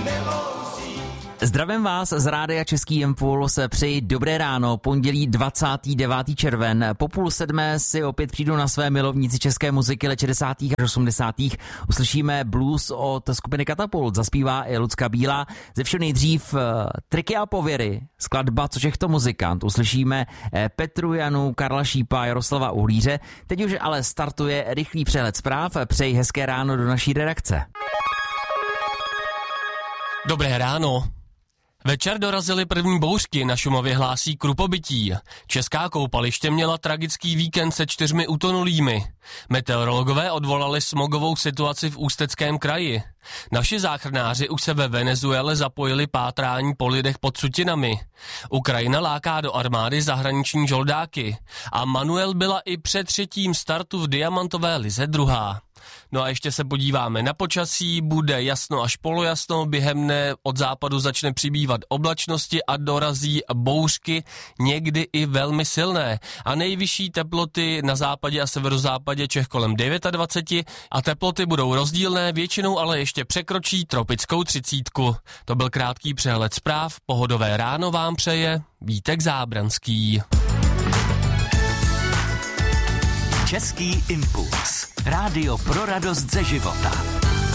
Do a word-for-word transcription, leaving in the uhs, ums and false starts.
Zdravím vás z rádia Český Impuls, přeji dobré ráno, pondělí dvacátého devátého červen. Po půl sedmé si opět přijdu na své milovníci české muziky let šedesátých až osmdesátých. Uslyšíme blues od skupiny Katapult, zaspívá i Lucka Bílá. Ze všeho nejdřív Triky a pověry, skladba Co Všechto muzikant. Uslyšíme Petru Janu, Karla Šípa, Jaroslava Uhlíře. Teď už ale startuje rychlý přehled zpráv. Přeji hezké ráno do naší redakce. Dobré ráno. Večer dorazily první bouřky, na Šumavě hlásí krupobytí. Česká koupaliště měla tragický víkend se čtyřmi utonulými. Meteorologové odvolali smogovou situaci v Ústeckém kraji. Naši záchranáři už se ve Venezuele zapojili pátrání po lidech pod sutinami. Ukrajina láká do armády zahraniční žoldáky. A Manuel byla i před třetím startu v diamantové lize druhá. No a ještě se podíváme na počasí, bude jasno až polojasno, během dne od západu začne přibývat oblačnosti a dorazí bouřky, někdy i velmi silné. A nejvyšší teploty na západě a severozápadě Čech kolem dvacet devět a teploty budou rozdílné, většinou ale ještě překročí tropickou třicítku. To byl krátký přehled zpráv, pohodové ráno vám přeje Vítek Zábranský. Český Impuls. Rádio pro radost ze života.